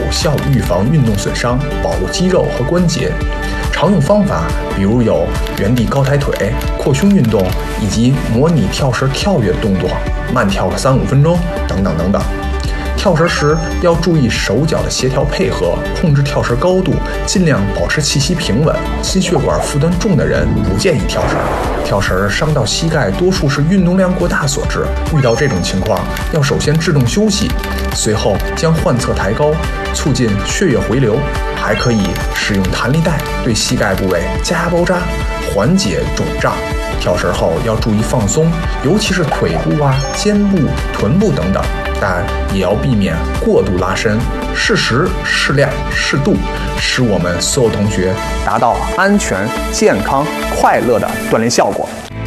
效预防运动损伤，保护肌肉和关节。常用方法比如有原地高抬腿、扩胸运动，以及模拟跳绳跳跃动作，慢跳个3-5分钟等等等等。跳绳时要注意手脚的协调配合，控制跳绳高度，尽量保持气息平稳。心血管负担重的人不建议跳绳。跳绳伤到膝盖多数是运动量过大所致，遇到这种情况要首先制动休息，随后将患侧抬高，促进血液回流。还可以使用弹力带对膝盖部位加压包扎，缓解肿胀。跳绳后要注意放松，尤其是腿部、肩部、臀部等等，但也要避免过度拉伸，适时、适量、适度，使我们所有同学达到安全、健康、快乐的锻炼效果。